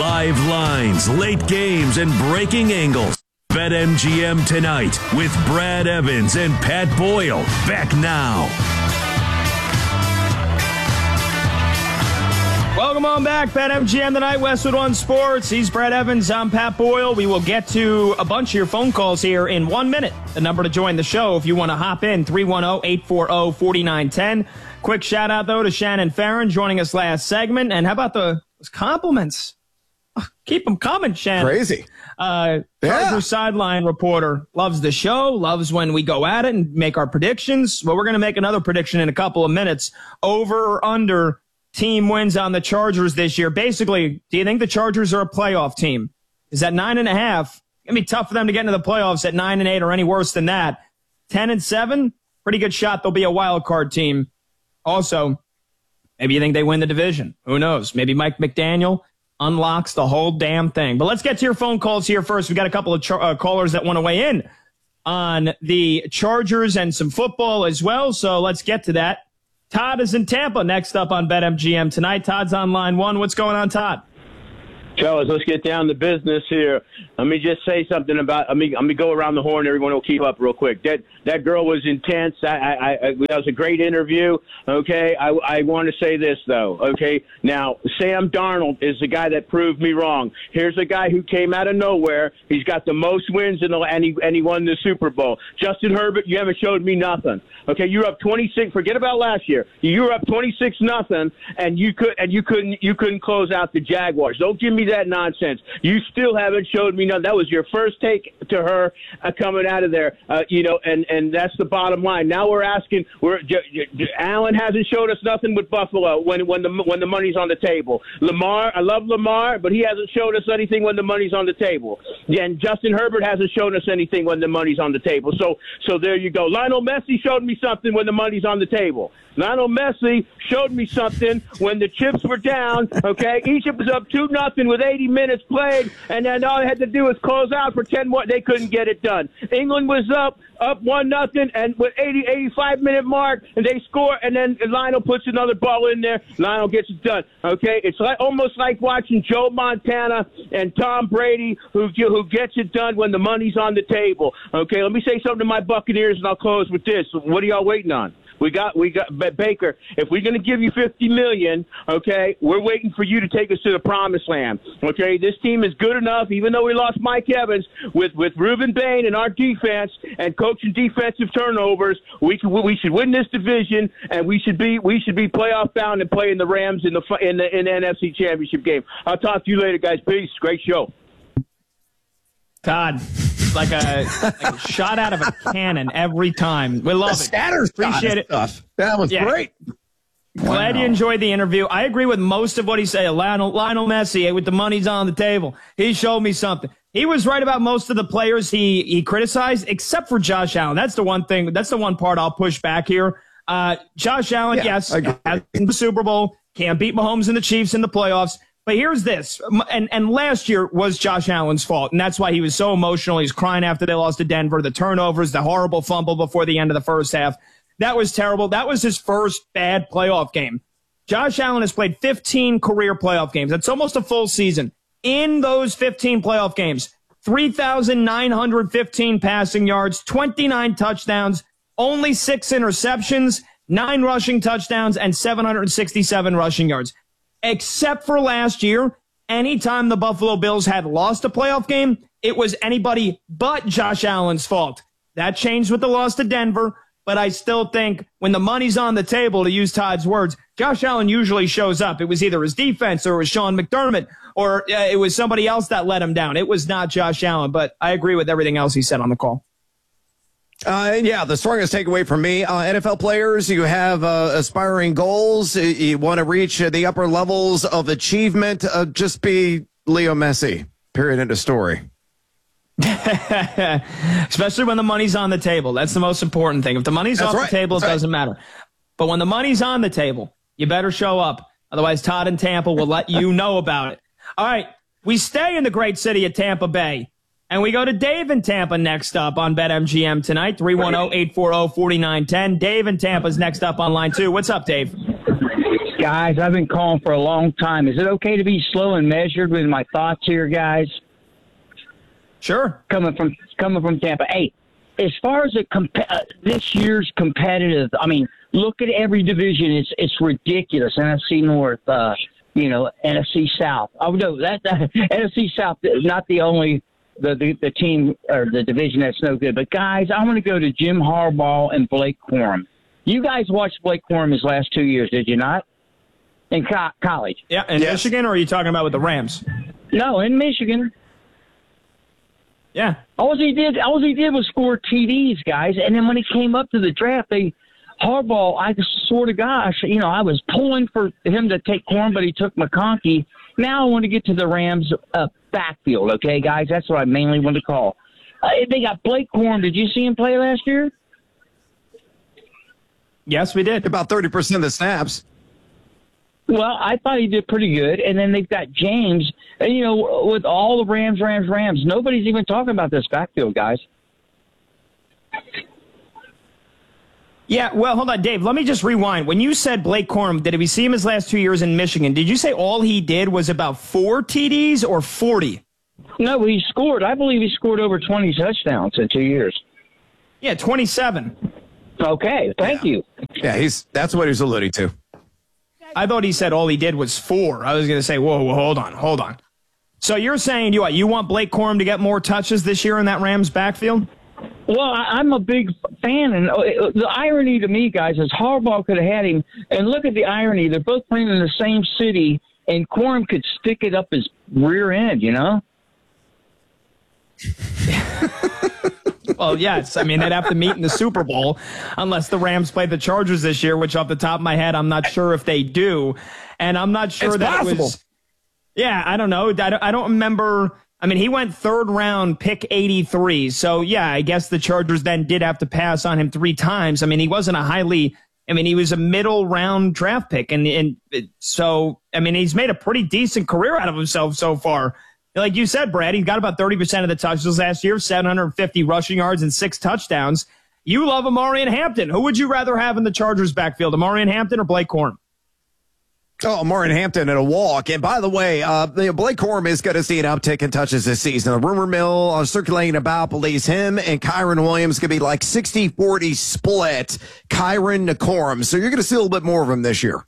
Live lines, late games, and breaking angles. BetMGM tonight with Brad Evans and Pat Boyle. Back now. Welcome on back. BetMGM tonight, Westwood One Sports. He's Brad Evans. I'm Pat Boyle. We will get to a bunch of your phone calls here in 1 minute. The number to join the show if you want to hop in, 310-840-4910. Quick shout out, though, to Shannon Farron joining us last segment. And how about those compliments? Keep them coming, Shannon. Crazy. Charger sideline reporter loves the show, loves when we go at it and make our predictions. Well, we're going to make another prediction in a couple of minutes. Over or under team wins on the Chargers this year. Basically, do you think the Chargers are a playoff team? Is that 9.5? It's going to be tough for them to get into the playoffs at 9-8 or any worse than that. 10-7, pretty good shot they'll be a wild card team. Also, maybe you think they win the division. Who knows? Maybe Mike McDaniel unlocks the whole damn thing. But let's get to your phone calls here first. We got a couple of callers that want to weigh in on the Chargers and some football as well. So let's get to that. Todd is in Tampa next up on BetMGM tonight. Todd's on line one. What's going on, Todd? Fellas, let's get down to business here. Let me just say something about. Let me go around the horn. Everyone will keep up real quick. That girl was intense. That was a great interview. Okay, I want to say this though. Okay, now Sam Darnold is the guy that proved me wrong. Here's a guy who came out of nowhere. He's got the most wins and he won the Super Bowl. Justin Herbert, you haven't showed me nothing. Okay, you're up 26. Forget about last year. You were up 26-0, and you couldn't close out the Jaguars. Don't give me that nonsense. You still haven't showed me nothing. That was your first take to her coming out of there. And that's the bottom line. Now we're asking. Allen hasn't showed us nothing with Buffalo when the money's on the table. Lamar, I love Lamar, but he hasn't showed us anything when the money's on the table. And Justin Herbert hasn't shown us anything when the money's on the table. So there you go. Lionel Messi showed me something when the money's on the table. Lionel Messi showed me something when the chips were down, okay? Egypt was up 2-0 with 80 minutes played, and then all they had to do was close out for 10 more. They couldn't get it done. England was up 1-0, and with 85-minute mark, and they score, and then Lionel puts another ball in there. Lionel gets it done, okay? It's almost like watching Joe Montana and Tom Brady who gets it done when the money's on the table, okay? Let me say something to my Buccaneers, and I'll close with this. What are y'all waiting on? We got Baker. If we're going to give you $50 million, okay, we're waiting for you to take us to the promised land. Okay, this team is good enough, even though we lost Mike Evans, with Reuben Bain and our defense and coaching defensive turnovers. We should win this division, and we should be playoff bound and playing the Rams in the NFC Championship game. I'll talk to you later, guys. Peace. Great show. Todd, like a shot out of a cannon every time. We love it. Appreciate it. Stuff. That was great. Glad you enjoyed the interview. I agree with most of what he said. Lionel Messi, with the money's on the table. He showed me something. He was right about most of the players he criticized, except for Josh Allen. That's the one thing. That's the one part I'll push back here. Josh Allen, yes, has the Super Bowl, can't beat Mahomes and the Chiefs in the playoffs. But here's this, and last year was Josh Allen's fault, and that's why he was so emotional. He's crying after they lost to Denver, the turnovers, the horrible fumble before the end of the first half. That was terrible. That was his first bad playoff game. Josh Allen has played 15 career playoff games. That's almost a full season. In those 15 playoff games, 3,915 passing yards, 29 touchdowns, only 6 interceptions, 9 rushing touchdowns, and 767 rushing yards. Except for last year, anytime the Buffalo Bills had lost a playoff game, it was anybody but Josh Allen's fault. That changed with the loss to Denver, but I still think when the money's on the table, to use Todd's words, Josh Allen usually shows up. It was either his defense or it was Sean McDermott or it was somebody else that let him down. It was not Josh Allen, but I agree with everything else he said on the call. The strongest takeaway from me, NFL players, you have aspiring goals. You want to reach the upper levels of achievement. Just be Leo Messi, period, end of story. Especially when the money's on the table. That's the most important thing. If the money's off the table, it doesn't matter. But when the money's on the table, you better show up. Otherwise, Todd in Tampa will let you know about it. All right, we stay in the great city of Tampa Bay. And we go to Dave in Tampa next up on BetMGM tonight, 310-840-4910. Dave in Tampa's next up on line 2. What's up, Dave? Guys, I've been calling for a long time. Is it okay to be slow and measured with my thoughts here, guys? Sure. Coming from Tampa. Hey, as far as this year's competitive, I mean, look at every division. It's ridiculous. NFC North, NFC South. Oh no, that NFC South is not the only the team or the division that's no good. But guys, I want to go to Jim Harbaugh and Blake Corum. You guys watched Blake Corum his last 2 years, did you not? In college. Yeah, in Michigan, or are you talking about with the Rams? No, in Michigan. Yeah. All he did was score TDs, guys. And then when it came up to the draft, Harbaugh, I swear to gosh, I was pulling for him to take Corum, but he took McConkey. Now I want to get to the Rams backfield, okay, guys? That's what I mainly want to call. They got Blake Corum. Did you see him play last year? Yes, we did. About 30% of the snaps. Well, I thought he did pretty good. And then they've got James. And, with all the Rams, nobody's even talking about this backfield, guys. Yeah, well, hold on, Dave. Let me just rewind. When you said Blake Corum, did we see him his last 2 years in Michigan? Did you say all he did was about 4 TDs or 40? No, he scored. I believe he scored over 20 touchdowns in 2 years. Yeah, 27. Okay, thank you. Yeah, that's what he's alluding to. I thought he said all he did was 4. I was going to say, whoa, hold on. So you're saying you want Blake Corum to get more touches this year in that Rams backfield? Well, I'm a big fan, and the irony to me, guys, is Harbaugh could have had him. And look at the irony. They're both playing in the same city, and Corum could stick it up his rear end, Well, yes. I mean, they'd have to meet in the Super Bowl unless the Rams play the Chargers this year, which off the top of my head, I'm not sure if they do. And I'm not sure that it was. Yeah, I don't know. I don't remember. I mean, he went 3rd round, pick 83. So, yeah, I guess the Chargers then did have to pass on him 3 times. I mean, he wasn't he was a middle round draft pick. And so, I mean, he's made a pretty decent career out of himself so far. Like you said, Brad, he got about 30% of the touches last year, 750 rushing yards and 6 touchdowns. You love Amarian Hampton. Who would you rather have in the Chargers backfield, Amarian Hampton or Blake Corum? Oh, Amarian Hampton in a walk. And by the way, Blake Corum is going to see an uptick in touches this season. The rumor mill circulating about believes him and Kyren Williams going to be like 60-40 split, Kyren to Corum. So you're going to see a little bit more of him this year.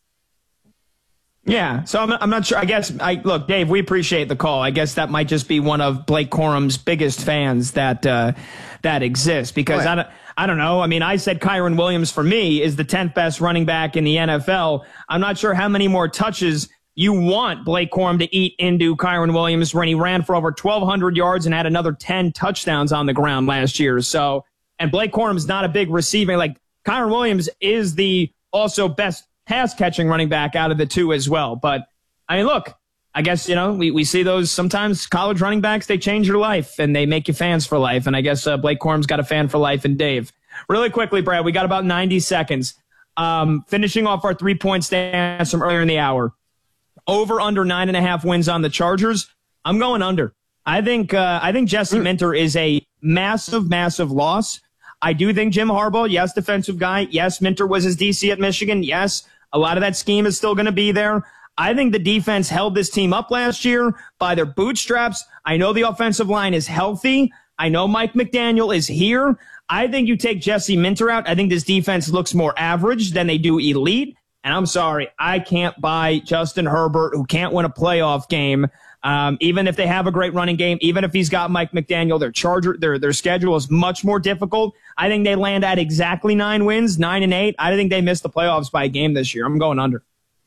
Yeah, so I'm not sure. I guess, look, Dave, we appreciate the call. I guess that might just be one of Blake Corum's biggest fans that exists because I don't know. I mean, I said Kyren Williams for me is the 10th best running back in the NFL. I'm not sure how many more touches you want Blake Corum to eat into Kyren Williams when he ran for over 1,200 yards and had another 10 touchdowns on the ground last year. So, and Blake Corum's not a big receiving. Like, Kyren Williams is the also best pass-catching running back out of the two as well. But, I mean, look, I guess, we see those sometimes college running backs, they change your life and they make you fans for life. And I guess Blake Corum's got a fan for life in Dave. Really quickly, Brad, we got about 90 seconds. Finishing off our 3-point stance from earlier in the hour. Over under 9.5 wins on the Chargers. I'm going under. I think Jesse Minter is a massive, massive loss. I do think Jim Harbaugh, yes, defensive guy. Yes, Minter was his DC at Michigan. Yes, a lot of that scheme is still going to be there. I think the defense held this team up last year by their bootstraps. I know the offensive line is healthy. I know Mike McDaniel is here. I think you take Jesse Minter out. I think this defense looks more average than they do elite. And I'm sorry, I can't buy Justin Herbert, who can't win a playoff game. Even if they have a great running game, even if he's got Mike McDaniel, their schedule is much more difficult. I think they land at exactly 9 wins, 9-8. I think they miss the playoffs by a game this year. I'm going under.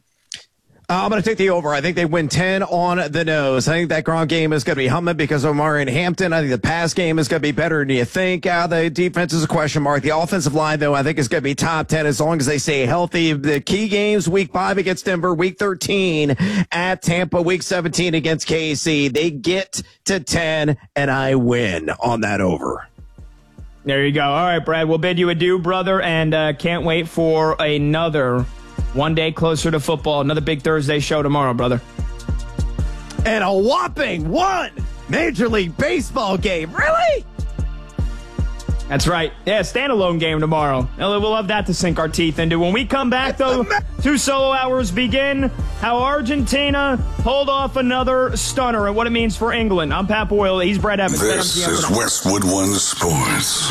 I'm going to take the over. I think they win 10 on the nose. I think that ground game is going to be humming because of Amarian Hampton. I think the pass game is going to be better than you think. The defense is a question mark. The offensive line, though, I think is going to be top 10 as long as they stay healthy. The key games, week 5 against Denver, week 13 at Tampa, week 17 against KC. They get to 10, and I win on that over. There you go. All right, Brad, we'll bid you adieu, brother, and can't wait for another one day closer to football. Another big Thursday show tomorrow, brother. And a whopping 1 Major League Baseball game. Really? That's right. Yeah, standalone game tomorrow. We'll love that to sink our teeth into. When we come back, though, 2 solo hours begin. How Argentina pulled off another stunner and what it means for England. I'm Pat Boyle. He's Brad Evans. This is Westwood One Sports.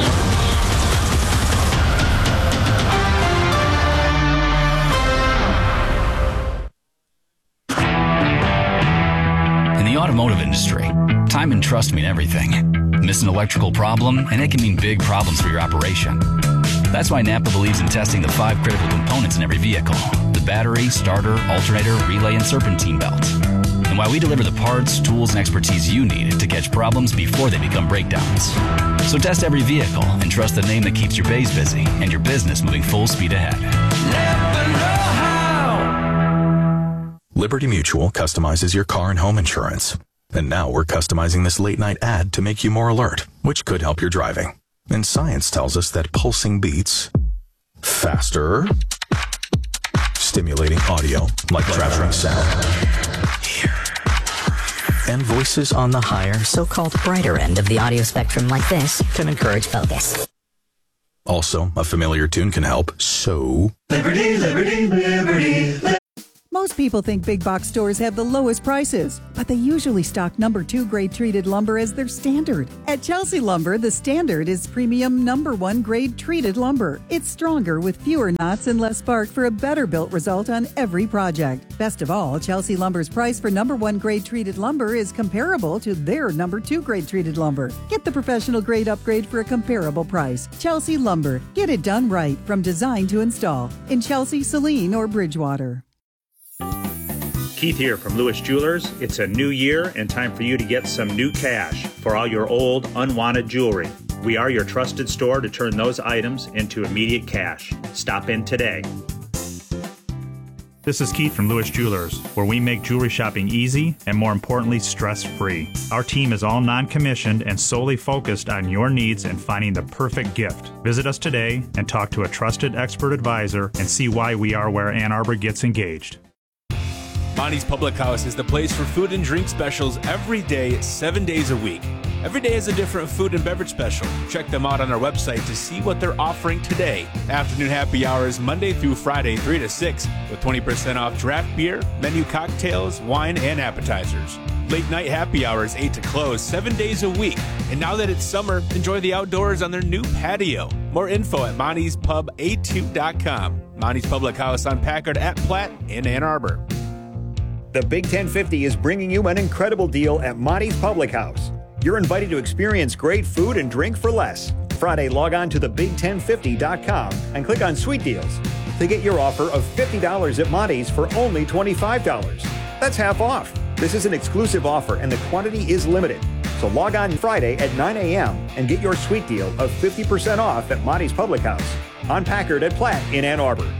In the automotive industry, time and trust mean everything. Miss an electrical problem, and it can mean big problems for your operation. That's why Napa believes in testing the 5 critical components in every vehicle: the battery, starter, alternator, relay, and serpentine belt. And why we deliver the parts, tools, and expertise you need to catch problems before they become breakdowns. So test every vehicle and trust the name that keeps your bays busy and your business moving full speed ahead. Napa know-how. Liberty Mutual customizes your car and home insurance. And now we're customizing this late-night ad to make you more alert, which could help your driving. And science tells us that pulsing beats faster, stimulating audio like traveling sound, and voices on the higher, so-called brighter end of the audio spectrum like this can encourage focus. Also, a familiar tune can help. So, Liberty, liberty, liberty. Most people think big box stores have the lowest prices, but they usually stock number 2 grade treated lumber as their standard. At Chelsea Lumber, the standard is premium number 1 grade treated lumber. It's stronger with fewer knots and less bark for a better built result on every project. Best of all, Chelsea Lumber's price for number 1 grade treated lumber is comparable to their number 2 grade treated lumber. Get the professional grade upgrade for a comparable price. Chelsea Lumber. Get it done right from design to install in Chelsea, Saline, or Bridgewater. Keith here from Lewis Jewelers. It's a new year and time for you to get some new cash for all your old, unwanted jewelry. We are your trusted store to turn those items into immediate cash. Stop in today. This is Keith from Lewis Jewelers, where we make jewelry shopping easy and, more importantly, stress-free. Our team is all non-commissioned and solely focused on your needs and finding the perfect gift. Visit us today and talk to a trusted expert advisor and see why we are where Ann Arbor gets engaged. Monty's Public House is the place for food and drink specials every day, 7 days a week. Every day is a different food and beverage special. Check them out on our website to see what they're offering today. Afternoon happy hours Monday through Friday, 3 to 6, with 20% off draft beer, menu cocktails, wine, and appetizers. Late night happy hours, 8 to close, 7 days a week. And now that it's summer, enjoy the outdoors on their new patio. More info at Monty'sPub82.com. Monty's Public House on Packard at Platt in Ann Arbor. The Big 1050 is bringing you an incredible deal at Monty's Public House. You're invited to experience great food and drink for less. Friday, log on to thebig1050.com and click on Sweet Deals to get your offer of $50 at Monty's for only $25. That's half off. This is an exclusive offer and the quantity is limited. So log on Friday at 9 a.m. and get your sweet deal of 50% off at Monty's Public House on Packard at Platt in Ann Arbor.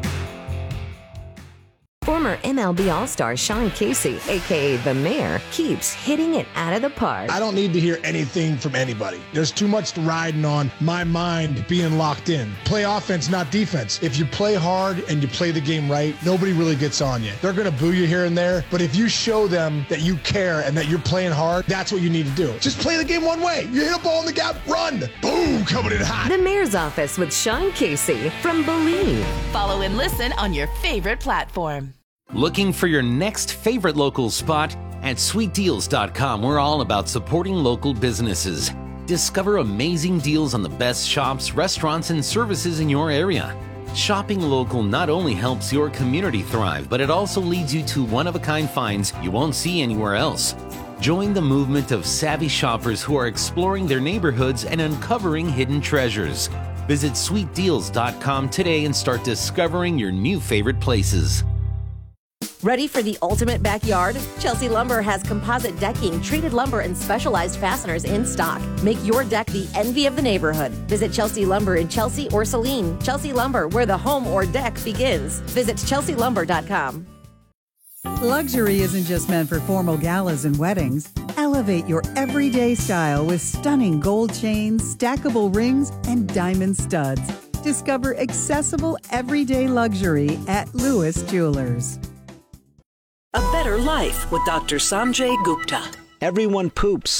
Former MLB All-Star Sean Casey, a.k.a. The Mayor, keeps hitting it out of the park. I don't need to hear anything from anybody. There's too much riding on my mind being locked in. Play offense, not defense. If you play hard and you play the game right, nobody really gets on you. They're going to boo you here and there, but if you show them that you care and that you're playing hard, that's what you need to do. Just play the game one way. You hit a ball in the gap, run. Boom, coming in hot. The Mayor's Office with Sean Casey from Believe. Follow and listen on your favorite platform. Looking for your next favorite local spot? At sweetdeals.com, we're all about supporting local businesses. Discover amazing deals on the best shops, restaurants, and services in your area. Shopping local not only helps your community thrive, but it also leads you to one-of-a-kind finds you won't see anywhere else. Join the movement of savvy shoppers who are exploring their neighborhoods and uncovering hidden treasures. Visit sweetdeals.com today and start discovering your new favorite places. Ready for the ultimate backyard? Chelsea Lumber has composite decking, treated lumber, and specialized fasteners in stock. Make your deck the envy of the neighborhood. Visit Chelsea Lumber in Chelsea or Saline. Chelsea Lumber, where the home or deck begins. Visit chelsealumber.com. Luxury isn't just meant for formal galas and weddings. Elevate your everyday style with stunning gold chains, stackable rings, and diamond studs. Discover accessible everyday luxury at Lewis Jewelers. A better life with Dr. Sanjay Gupta. Everyone poops.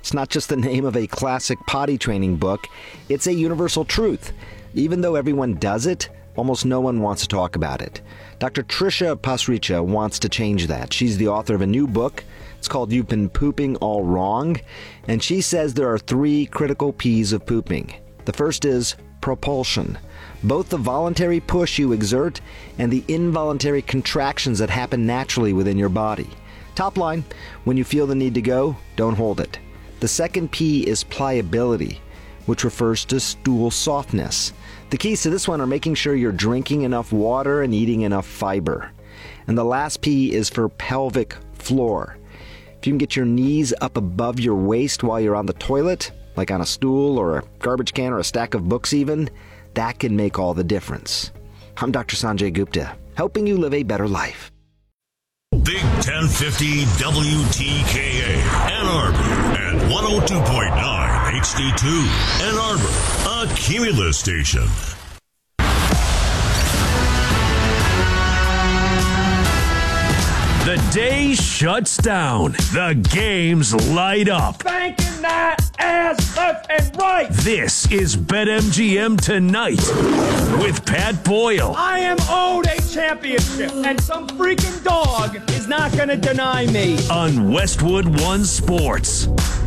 It's not just the name of a classic potty training book, it's a universal truth. Even though everyone does it, almost no one wants to talk about it. Dr. Tricia Pasricha wants to change that. She's the author of a new book. It's called You've Been Pooping All Wrong. And she says there are 3 critical P's of pooping. The first is propulsion. Both the voluntary push you exert and the involuntary contractions that happen naturally within your body. Top line, when you feel the need to go, don't hold it. The second P is pliability, which refers to stool softness. The keys to this one are making sure you're drinking enough water and eating enough fiber. And the last P is for pelvic floor. If you can get your knees up above your waist while you're on the toilet, like on a stool or a garbage can or a stack of books even, that can make all the difference. I'm Dr. Sanjay Gupta, helping you live a better life. Big 1050 WTKA, Ann Arbor, and 102.9 HD2, Ann Arbor, a Cumulus station. The day shuts down. The games light up. Banking that ass left and right. This is BetMGM Tonight with Pat Boyle. I am owed a championship, and some freaking dog is not going to deny me. On Westwood One Sports.